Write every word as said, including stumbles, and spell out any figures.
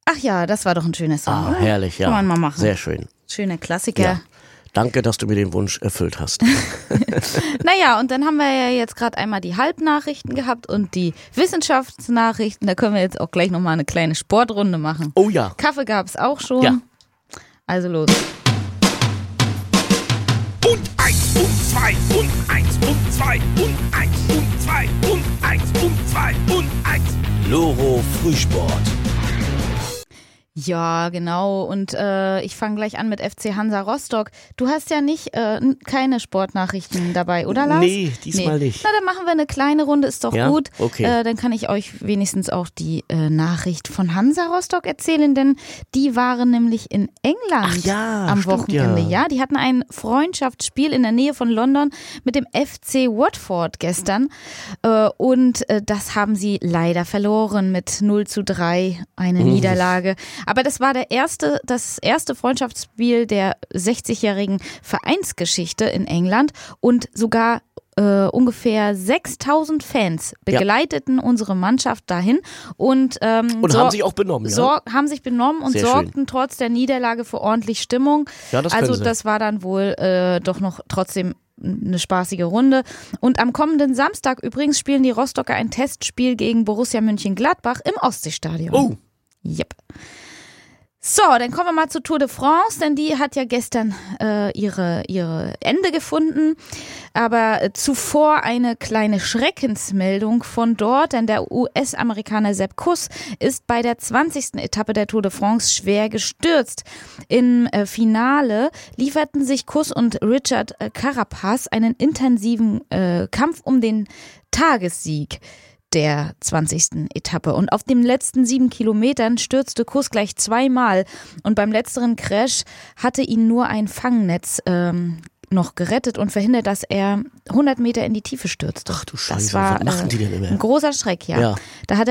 Ach ja, das war doch ein schöner Song, Ah, oder? herrlich, ja. Kann man mal machen. Sehr schön. Schöner Klassiker. Ja. Danke, dass du mir den Wunsch erfüllt hast. Naja, und dann haben wir ja jetzt gerade einmal die Halbnachrichten gehabt und die Wissenschaftsnachrichten. Da können wir jetzt auch gleich nochmal eine kleine Sportrunde machen. Oh ja. Kaffee gab es auch schon. Ja. Also los. Und eins und zwei und eins und zwei und eins und zwei und eins und zwei und eins. Loro Frühsport. Ja, genau. Und äh, ich fange gleich an mit F C Hansa Rostock. Du hast ja nicht äh, keine Sportnachrichten dabei, oder Lars? Nee, diesmal nee. nicht. Na, dann machen wir eine kleine Runde, ist doch Ja? gut. Okay. Äh, dann kann ich euch wenigstens auch die äh, Nachricht von Hansa Rostock erzählen, denn die waren nämlich in England Ach ja, am stimmt, Wochenende. ja. Ja, die hatten ein Freundschaftsspiel in der Nähe von London mit dem F C Watford gestern. Äh, und äh, das haben sie leider verloren mit null zu drei, eine Mhm. Niederlage. Aber das war der erste, das erste Freundschaftsspiel der sechzigjährigen Vereinsgeschichte in England und sogar äh, ungefähr sechstausend Fans begleiteten ja. unsere Mannschaft dahin und, ähm, und so, haben sich auch benommen, ja? So, haben sich benommen und Sehr sorgten schön. trotz der Niederlage für ordentlich Stimmung. Ja, das können also sie. das war dann wohl äh, doch noch trotzdem eine spaßige Runde. Und am kommenden Samstag übrigens spielen die Rostocker ein Testspiel gegen Borussia Mönchengladbach im Ostseestadion. Oh. Yep. So, dann kommen wir mal zur Tour de France, denn die hat ja gestern äh, ihre, ihre Ende gefunden. Aber äh, zuvor eine kleine Schreckensmeldung von dort, denn der U S-Amerikaner Sepp Kuss ist bei der zwanzigsten Etappe der Tour de France schwer gestürzt. Im äh, Finale lieferten sich Kuss und Richard äh, Carapaz einen intensiven äh, Kampf um den Tagessieg der zwanzigsten Etappe. Und auf den letzten sieben Kilometern stürzte Kuss gleich zweimal. Und beim letzteren Crash hatte ihn nur ein Fangnetz ähm, noch gerettet und verhindert, dass er hundert Meter in die Tiefe stürzte. Ach du Scheiße, das war was machen die denn immer? Ein großer Schreck, ja. Ja. Da hat